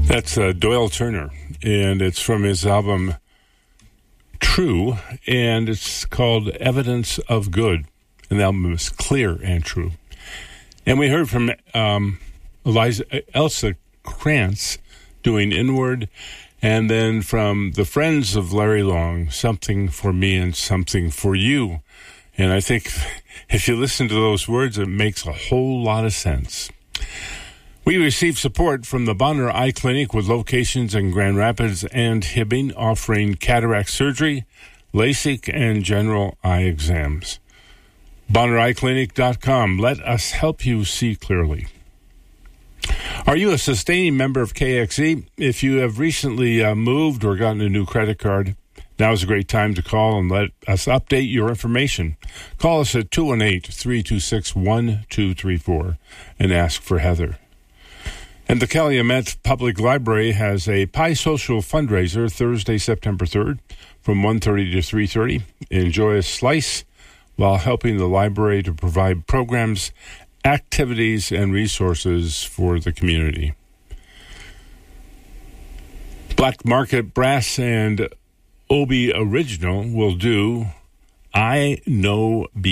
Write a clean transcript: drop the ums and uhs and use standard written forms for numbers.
That's Doyle Turner, and it's from his album True, and it's called Evidence of Good. And the album is clear and true. And we heard from Elsa Krantz doing Inward, and then from the Friends of Larry Long, Something for Me and Something for You. And I think if you listen to those words, it makes a whole lot of sense. We receive support from the Bonner Eye Clinic with locations in Grand Rapids and Hibbing, offering cataract surgery, LASIK, and general eye exams. BonnerEyeClinic.com. Let us help you see clearly. Are you a sustaining member of KXE? If you have recently moved or gotten a new credit card, now is a great time to call and let us update your information. Call us at 218-326-1234 and ask for Heather. And the Calumet Public Library has a Pi Social fundraiser Thursday, September 3rd from 1:30 to 3:30. Enjoy a slice while helping the library to provide programs, activities, and resources for the community. Black Market Brass and Obi Original will do I Know